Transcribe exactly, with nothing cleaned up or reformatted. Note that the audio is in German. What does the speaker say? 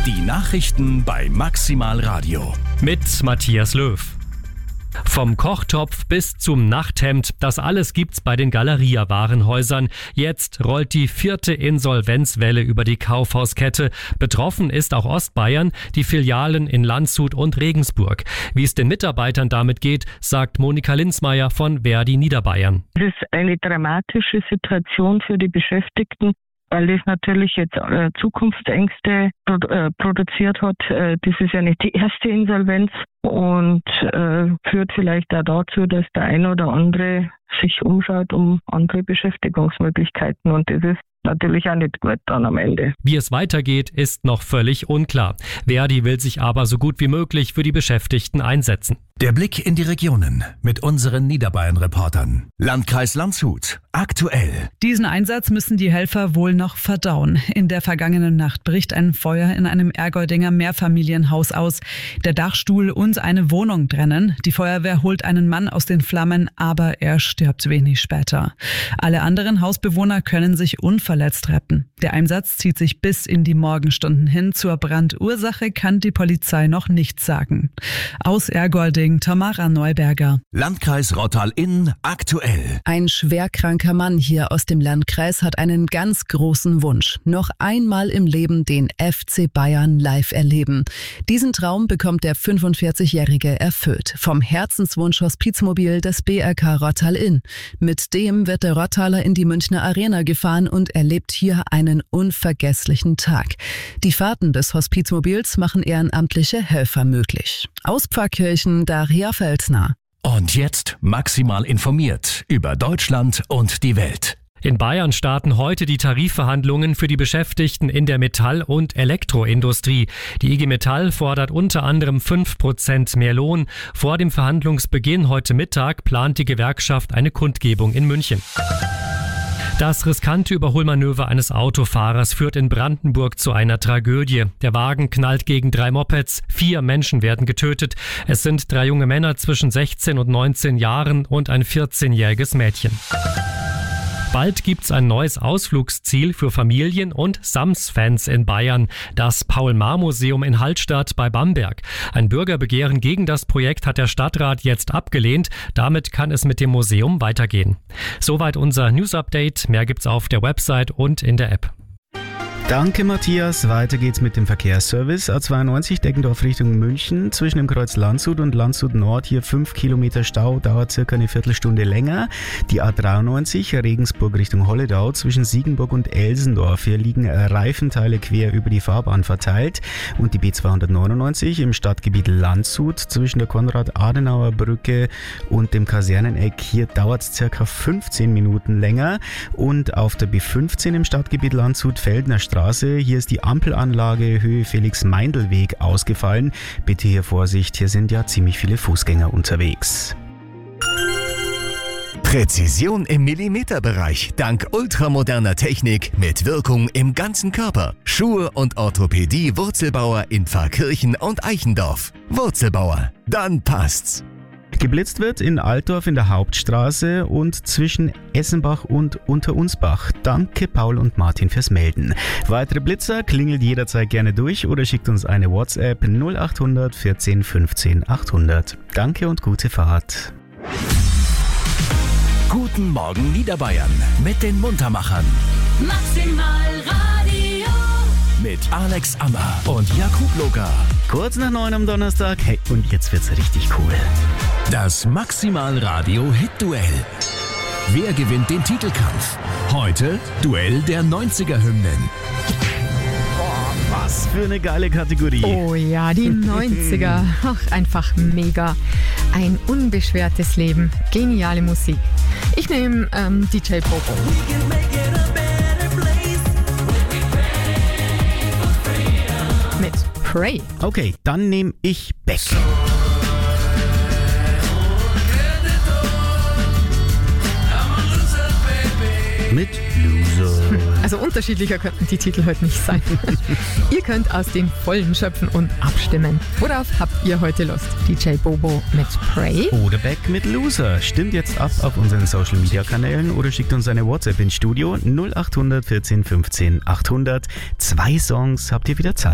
Die Nachrichten bei Maximal Radio. Mit Matthias Löw. Vom Kochtopf bis zum Nachthemd, das alles gibt's bei den Galeria-Warenhäusern. Jetzt rollt die vierte Insolvenzwelle über die Kaufhauskette. Betroffen ist auch Ostbayern, die Filialen in Landshut und Regensburg. Wie es den Mitarbeitern damit geht, sagt Monika Linzmeier von Verdi Niederbayern. Es ist eine dramatische Situation für die Beschäftigten, weil das natürlich jetzt äh, Zukunftsängste produ- äh, produziert hat. Äh, das ist ja nicht die erste Insolvenz und äh, führt vielleicht auch dazu, dass der eine oder andere sich umschaut um andere Beschäftigungsmöglichkeiten, und das ist natürlich auch nicht gut dann am Ende. Wie es weitergeht, ist noch völlig unklar. Verdi will sich aber so gut wie möglich für die Beschäftigten einsetzen. Der Blick in die Regionen mit unseren Niederbayern-Reportern. Landkreis Landshut. Aktuell. Diesen Einsatz müssen die Helfer wohl noch verdauen. In der vergangenen Nacht bricht ein Feuer in einem Ergoldinger Mehrfamilienhaus aus. Der Dachstuhl und eine Wohnung brennen. Die Feuerwehr holt einen Mann aus den Flammen, aber er stirbt wenig später. Alle anderen Hausbewohner können sich unverletzt retten. Der Einsatz zieht sich bis in die Morgenstunden hin. Zur Brandursache kann die Polizei noch nichts sagen. Aus Ergolding Tamara Neuberger. Landkreis Rottal-Inn aktuell. Ein schwerkranker Mann hier aus dem Landkreis hat einen ganz großen Wunsch. Noch einmal im Leben den F C Bayern live erleben. Diesen Traum bekommt der fünfundvierzigjährige erfüllt. Vom Herzenswunsch Hospizmobil des B R K Rottal-Inn. Mit dem wird der Rottaler in die Münchner Arena gefahren und erlebt hier einen unvergesslichen Tag. Die Fahrten des Hospizmobils machen ehrenamtliche Helfer möglich. Aus Pfarrkirchen Daria Felsner. Und jetzt maximal informiert über Deutschland und die Welt. In Bayern starten heute die Tarifverhandlungen für die Beschäftigten in der Metall- und Elektroindustrie. Die I G Metall fordert unter anderem fünf Prozent mehr Lohn. Vor dem Verhandlungsbeginn heute Mittag plant die Gewerkschaft eine Kundgebung in München. Das riskante Überholmanöver eines Autofahrers führt in Brandenburg zu einer Tragödie. Der Wagen knallt gegen drei Mopeds, vier Menschen werden getötet. Es sind drei junge Männer zwischen sechzehn und neunzehn Jahren und ein vierzehnjähriges Mädchen. Bald gibt's ein neues Ausflugsziel für Familien und Sams-Fans in Bayern. Das Paul-Maar-Museum in Hallstatt bei Bamberg. Ein Bürgerbegehren gegen das Projekt hat der Stadtrat jetzt abgelehnt. Damit kann es mit dem Museum weitergehen. Soweit unser News-Update. Mehr gibt's auf der Website und in der App. Danke Matthias, weiter geht's mit dem Verkehrsservice. A zweiundneunzig Deggendorf Richtung München, zwischen dem Kreuz Landshut und Landshut Nord hier fünf Kilometer Stau, dauert circa eine Viertelstunde länger. Die A dreiundneunzig Regensburg Richtung Holledau, zwischen Siegenburg und Elsendorf, hier liegen Reifenteile quer über die Fahrbahn verteilt. Und die B zweihundertneunundneunzig im Stadtgebiet Landshut, zwischen der Konrad-Adenauer-Brücke und dem Kaserneneck, hier dauert's circa fünfzehn Minuten länger. Und auf der B fünfzehn im Stadtgebiet Landshut, Feldner Straße, hier ist die Ampelanlage Höhe Felix-Meindl-Weg ausgefallen. Bitte hier Vorsicht, hier sind ja ziemlich viele Fußgänger unterwegs. Präzision im Millimeterbereich dank ultramoderner Technik mit Wirkung im ganzen Körper. Schuhe und Orthopädie Wurzelbauer in Pfarrkirchen und Eichendorf. Wurzelbauer, dann passt's. Geblitzt wird in Altdorf in der Hauptstraße und zwischen Essenbach und Unterunsbach. Danke Paul und Martin fürs Melden. Weitere Blitzer klingelt jederzeit gerne durch oder schickt uns eine WhatsApp null acht hundert vierzehn fünfzehn achthundert. Danke und gute Fahrt. Guten Morgen Niederbayern mit den Muntermachern. Maximal Radio. Mit Alex Ammer und Jakub Loka. Kurz nach neun am Donnerstag. Hey, und jetzt wird's richtig cool. Das Maximal Radio Hit Duell. Wer gewinnt den Titelkampf? Heute Duell der neunziger Hymnen. Boah, was für eine geile Kategorie. Oh ja, die neunziger. Ach, einfach mega. Ein unbeschwertes Leben. Geniale Musik. Ich nehme ähm, D J Bobo. Mit Pray. Okay, dann nehme ich Beck. Mit Loser. Also unterschiedlicher könnten die Titel heute nicht sein. Ihr könnt aus den Vollen schöpfen und abstimmen. Worauf habt ihr heute Lust? D J Bobo mit Pray? Oder Beck mit Loser. Stimmt jetzt ab auf unseren Social Media Kanälen oder schickt uns eine WhatsApp ins Studio null acht hundert vierzehn fünfzehn achthundert. Zwei Songs habt ihr wieder Zeit.